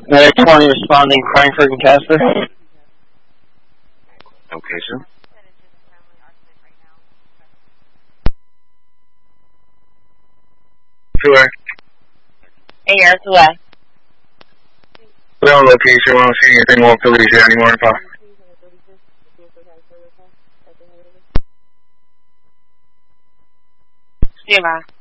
Medic 20 responding, Frankfurt and Casper. Location. Sure. Hey, you're away. We're on location. We don't see anything on Felicia anymore. Info. Stand by.